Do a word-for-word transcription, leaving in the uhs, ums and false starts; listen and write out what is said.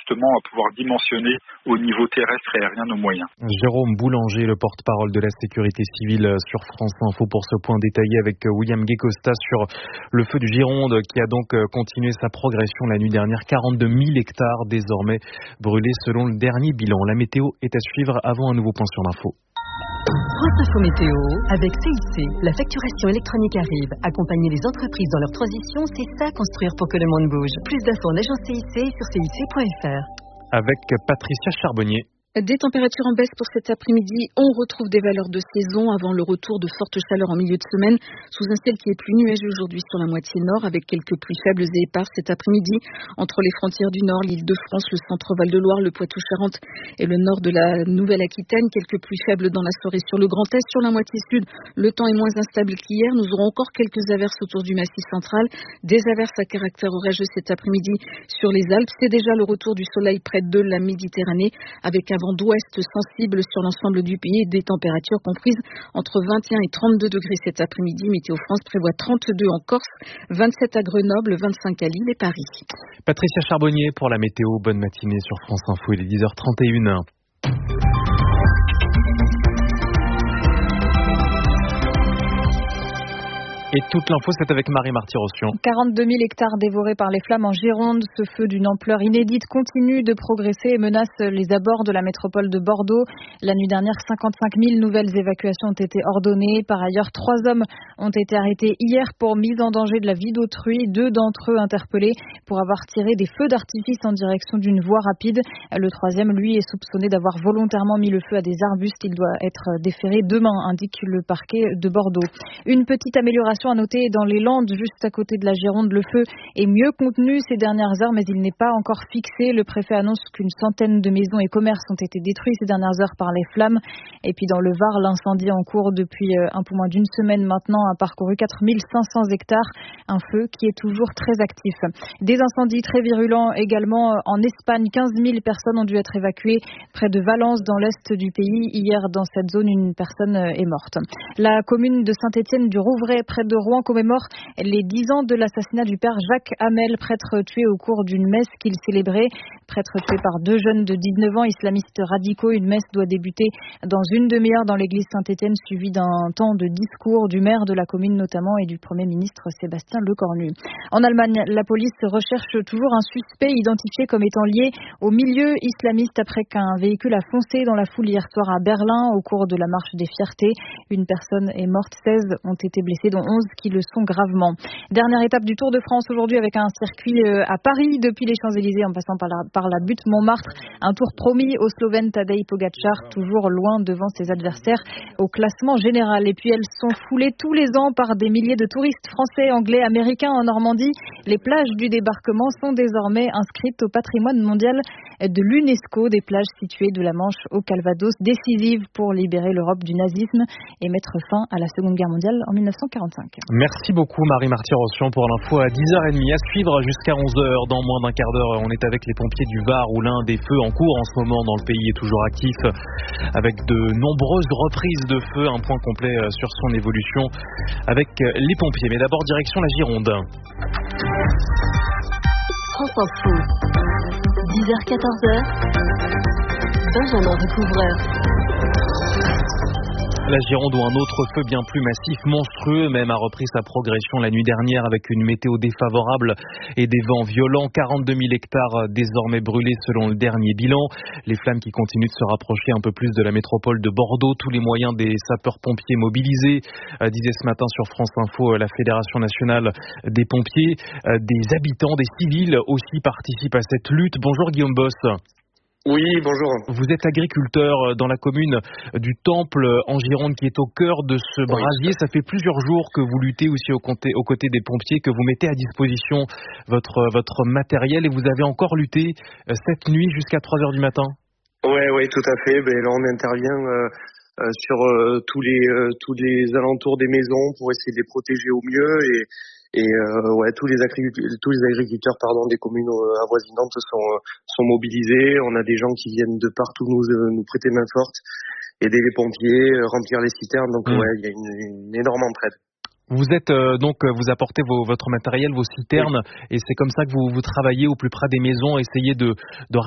justement à pouvoir dimensionner au niveau terrestre et aérien nos moyens. Jérôme Boulanger, le porte-parole de la sécurité civile sur France Info pour ce point détaillé avec William Guécosta sur le feu du Gironde qui a donc continué sa progression la nuit dernière. quarante-deux mille hectares désormais brûlés selon le dernier bilan. La météo est à suivre avant un nouveau point sur l'info. France Info Météo avec C I C. La facturation électronique arrive. Accompagner les entreprises dans leur transition, c'est ça construire pour que le monde bouge. Plus d'infos en agence C I C sur C I C point F R. Avec Patricia Charbonnier. Des températures en baisse pour cet après-midi. On retrouve des valeurs de saison avant le retour de fortes chaleurs en milieu de semaine, sous un ciel qui est plus nuageux aujourd'hui sur la moitié nord, avec quelques pluies faibles et éparses cet après-midi. Entre les frontières du nord, l'Île-de-France, le centre Val-de-Loire, le Poitou-Charentes et le nord de la Nouvelle-Aquitaine, quelques pluies faibles dans la soirée sur le Grand Est. Sur la moitié sud, le temps est moins instable qu'hier. Nous aurons encore quelques averses autour du Massif central, des averses à caractère orageux cet après-midi sur les Alpes. C'est déjà le retour du soleil près de la Méditerranée, avec un vent d'ouest sensible sur l'ensemble du pays et des températures comprises entre vingt et un et trente-deux degrés cet après-midi. Météo France prévoit trente-deux en Corse, vingt-sept à Grenoble, vingt-cinq à Lille et Paris. Patricia Charbonnier pour la météo. Bonne matinée sur France Info, il est dix heures trente et une. Et toute l'info, c'est avec Marie Marty-Rossian. quarante-deux mille hectares dévorés par les flammes en Gironde. Ce feu d'une ampleur inédite continue de progresser et menace les abords de la métropole de Bordeaux. La nuit dernière, cinquante-cinq mille nouvelles évacuations ont été ordonnées. Par ailleurs, trois hommes ont été arrêtés hier pour mise en danger de la vie d'autrui. Deux d'entre eux interpellés pour avoir tiré des feux d'artifice en direction d'une voie rapide. Le troisième, lui, est soupçonné d'avoir volontairement mis le feu à des arbustes. Il doit être déféré demain, indique le parquet de Bordeaux. Une petite amélioration à noter dans les Landes, juste à côté de la Gironde. Le feu est mieux contenu ces dernières heures, mais il n'est pas encore fixé. Le préfet annonce qu'une centaine de maisons et commerces ont été détruits ces dernières heures par les flammes. Et puis dans le Var, l'incendie en cours depuis un peu moins d'une semaine maintenant a parcouru quatre mille cinq cents hectares. Un feu qui est toujours très actif. Des incendies très virulents également en Espagne. quinze mille personnes ont dû être évacuées près de Valence, dans l'est du pays. Hier, dans cette zone, une personne est morte. La commune de Saint-Étienne du Rouvray, près de Rouen, commémore les dix ans de l'assassinat du père Jacques Hamel, prêtre tué au cours d'une messe qu'il célébrait. Prêtre tué par deux jeunes de dix-neuf ans, islamistes radicaux. Une messe doit débuter dans une demi-heure dans l'église Saint-Étienne, suivie d'un temps de discours du maire de la commune notamment et du Premier ministre Sébastien Lecornu. En Allemagne, la police recherche toujours un suspect identifié comme étant lié au milieu islamiste après qu'un véhicule a foncé dans la foule hier soir à Berlin au cours de la marche des fiertés. Une personne est morte, seize ont été blessés, dont onze qui le sont gravement. Dernière étape du Tour de France aujourd'hui avec un circuit à Paris depuis les Champs-Élysées en passant par la, par la butte Montmartre. Un tour promis au Slovène Tadej Pogačar, toujours loin devant ses adversaires au classement général. Et puis elles sont foulées tous les ans par des milliers de touristes français, anglais, américains en Normandie. Les plages du débarquement sont désormais inscrites au patrimoine mondial de l'UNESCO, des plages situées de la Manche au Calvados, décisives pour libérer l'Europe du nazisme et mettre fin à la Seconde Guerre mondiale en mille neuf cent quarante-cinq. Merci beaucoup Marie Marty-Rossian pour l'info à dix heures trente. À suivre jusqu'à onze heures. Dans moins d'un quart d'heure, on est avec les pompiers du Var où l'un des feux en cours en ce moment dans le pays est toujours actif avec de nombreuses reprises de feu. Un point complet sur son évolution avec les pompiers. Mais d'abord direction la Gironde. France Info, dix heures quatorze heures, Benjamin Recouvreur. La Gironde où un autre feu bien plus massif, monstrueux même, a repris sa progression la nuit dernière avec une météo défavorable et des vents violents. quarante-deux mille hectares désormais brûlés selon le dernier bilan. Les flammes qui continuent de se rapprocher un peu plus de la métropole de Bordeaux. Tous les moyens des sapeurs-pompiers mobilisés, euh, disait ce matin sur France Info la Fédération nationale des pompiers. Euh, des habitants, des civils aussi participent à cette lutte. Bonjour Guillaume Boss. Oui, bonjour. Vous êtes agriculteur dans la commune du Temple en Gironde qui est au cœur de ce brasier. Ça fait plusieurs jours que vous luttez aussi aux côtés, aux côtés des pompiers, que vous mettez à disposition votre, votre matériel et vous avez encore lutté cette nuit jusqu'à trois heures du matin. Oui, oui, tout à fait. Ben, là, on intervient euh, euh, sur euh, tous, les, euh, tous les alentours des maisons pour essayer de les protéger au mieux et Et euh, ouais, tous les agriculteurs, tous les agriculteurs pardon, des communes euh, avoisinantes sont sont mobilisés. On a des gens qui viennent de partout nous euh, nous prêter main forte, aider les pompiers, euh, remplir les citernes. Donc mmh. ouais, il y a une, une énorme entraide. Vous êtes euh, donc vous apportez vos, votre matériel, vos citernes, oui. Et c'est comme ça que vous vous travaillez au plus près des maisons, essayez de de